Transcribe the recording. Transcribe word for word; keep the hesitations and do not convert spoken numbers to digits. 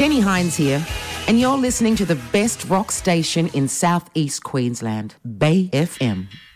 Kenny Hines here, and you're listening to the best rock station in Southeast Queensland, Bay F M.